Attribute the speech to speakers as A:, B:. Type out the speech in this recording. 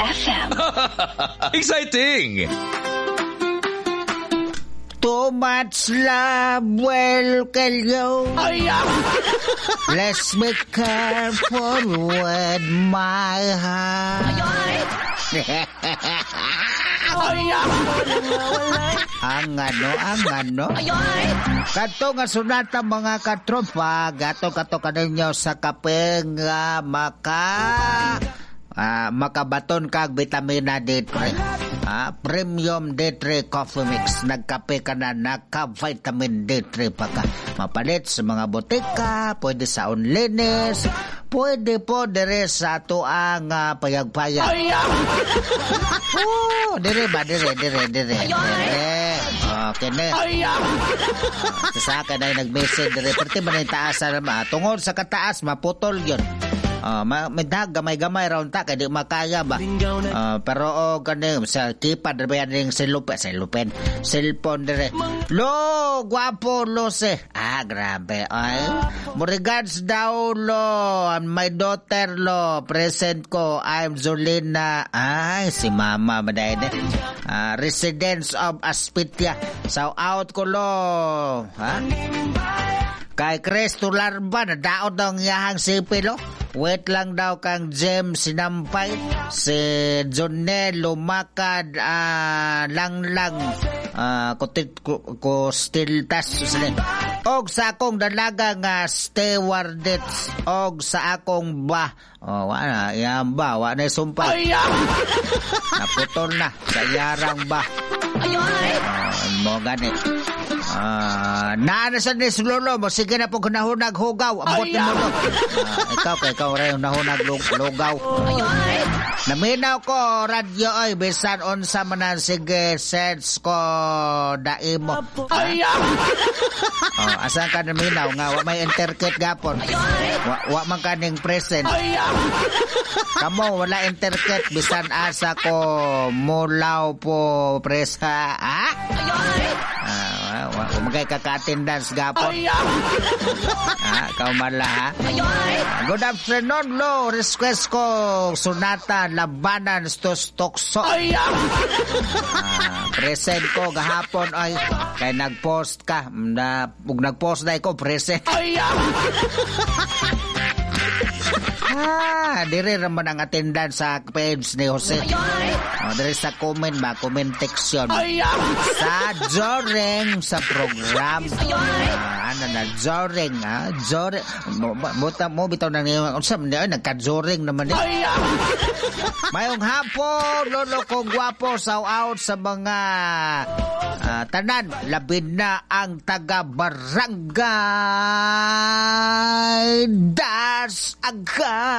A: FM.
B: Exciting!
C: Too much love will kill you. Let's be careful with my heart. Ang ano. Kato nga sunata mga katropa, gato kaninyo sa kape nga makabaton kag vitamina D3. Premium D3 Coffee Mix. Nagkape ka na, naka-vitamin D3 pa ka. Mapalit sa mga botika, pwede sa onlinis, pwede po dire sa tuang payag-payag. Dire ba? Dire. Okay na. Sa akin ay nag-message dire. Perti man yung taas na tungod sa kataas, maputol yun. May gamay raw ta kay di makaya ba. Pero kaning sa kipad ba yan yung cellphone dire. Lo, guwapo lo se. Grabe. Mo regards daw lo, my daughter lo, present ko, I'm Zolina. Si mama madayde. Residence of Aspitia. So out ko lo. Kay Cristo Larba na daot daw ngiyahang sipilo. Wait lang daw kang Jem sinampay. Si Jonel Lumakad lang Kustiltas og sa akong dalaga nga stewardess og sa akong wala yan ba wala sumpay naputol na sa yarang ba mo ganit. Naana sa nislolo mo, sige na po nahunag hugaw. Ambot ni mo to. Ikaw rin nahunag lugaw. Naminaw ko, radyo ay, bisan unsa manan, sige, sense ko, daimo. Asan ka naminaw nga, may interkit gapon. Wa man kaning present. Kamo, wala interkit, bisan asa ko, mulaw po, presa. Magay kaka-attendance gapon. Kaumala ha. Good afternoon lo. Request ko sunata labanan stokso. Present ko gahapon ay kay nagpost ka nagpost na ko present. Dire raman ang attendance sa page ni Jose. Dire sa comment section. Sa Joreng sa program. Joreng mo bitaw na niyo. Unsa man nagka-Joreng naman eh. Mayong hapon, lolo ko gwapo, shout out sa mga tanan, labid na ang taga-barangay Das Aga.